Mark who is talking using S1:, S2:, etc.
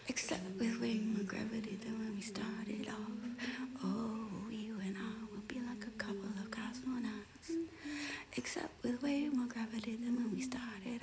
S1: Except with way more gravity than when we started off. Oh, you and I will be like a couple of cosmonauts. Except with way more gravity than when we started